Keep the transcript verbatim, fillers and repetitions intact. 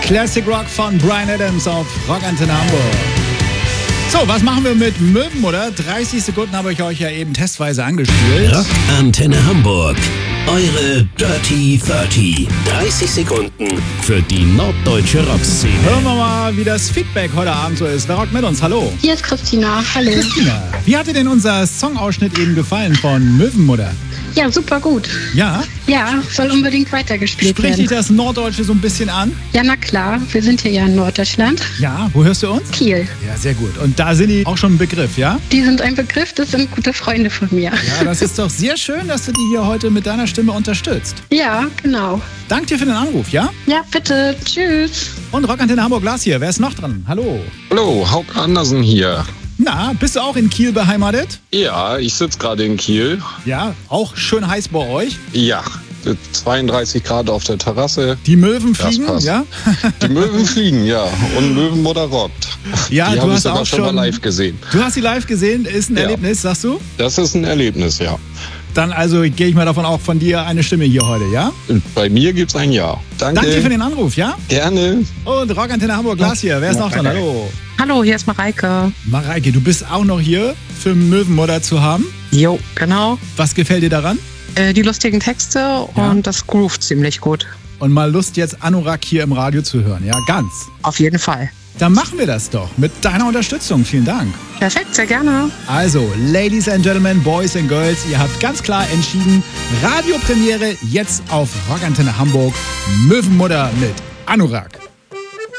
Classic Rock von Bryan Adams auf Rockantenne Hamburg. So, was machen wir mit Möwenmutter? dreißig Sekunden habe ich euch ja eben testweise angespielt. Rockantenne Hamburg. Eure Dirty dreißig. dreißig Sekunden für die norddeutsche Rockszene. Hören wir mal, wie das Feedback heute Abend so ist. Wer rockt mit uns? Hallo. Hier ist Christina. Hallo. Christina, wie hat dir denn unser Songausschnitt eben gefallen von Möwenmutter? Ja, super gut. Ja? Ja, soll unbedingt weitergespielt Spricht werden. dich das Norddeutsche so ein bisschen an? Ja, na klar. Wir sind hier ja in Norddeutschland. Ja, wo hörst du uns? Kiel. Ja, sehr gut. Und da sind die auch schon ein Begriff, ja? Die sind ein Begriff, das sind gute Freunde von mir. Ja, das ist doch sehr schön, dass du die hier heute mit deiner Stimme unterstützt. Ja, genau. Dank dir für den Anruf, ja? Ja, bitte. Tschüss. Und Rockantenne Hamburg Glas hier. Wer ist noch dran? Hallo. Hallo, Hauke Andersen hier. Na, bist du auch in Kiel beheimatet? Ja, ich sitze gerade in Kiel. Ja, auch schön heiß bei euch. Ja, zweiunddreißig Grad auf der Terrasse. Die Möwen Das fliegen, passt. ja? Die Möwen fliegen, ja. Und Möwenmutter rockt. Ja, die du habe ich hast sogar auch schon mal schon live gesehen. Du hast sie live gesehen, ist ein Ja. Erlebnis, sagst du? Das ist ein Erlebnis, ja. Dann also gehe ich mal davon auch von dir eine Stimme hier heute, ja? Bei mir gibt's ein Ja. Danke. Danke dir für den Anruf, ja? Gerne. Und Rockantenne Hamburg Glas hier. Wer ist noch dran? Hallo. Hallo, hier ist Mareike. Mareike, du bist auch noch hier für Möwenmutter zu haben. Jo, genau. Was gefällt dir daran? Äh, die lustigen Texte Ja. und das groovt ziemlich gut. Und mal Lust jetzt Anorak hier im Radio zu hören, ja? Ganz. Auf jeden Fall. Dann machen wir das doch mit deiner Unterstützung. Vielen Dank. Perfekt, sehr gerne. Also, Ladies and Gentlemen, Boys and Girls, ihr habt ganz klar entschieden, Radiopremiere jetzt auf Rockantenne Hamburg, Möwenmutter mit Anorak.